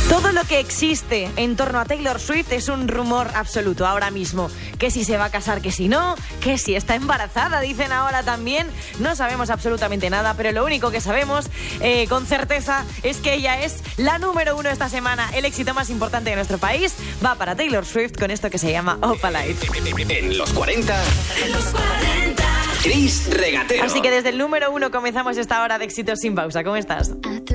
Todo lo que existe en torno a Taylor Swift es un rumor absoluto ahora mismo. Que si se va a casar, que si no, que si está embarazada, dicen ahora también. No sabemos absolutamente nada, pero lo único que sabemos con certeza es que ella es la número 1 esta semana. El éxito más importante de nuestro país va para Taylor Swift con esto que se llama Opalite. En los 40... Chris Regatero. Así que desde el número 1 comenzamos esta hora de éxitos sin pausa. ¿Cómo estás?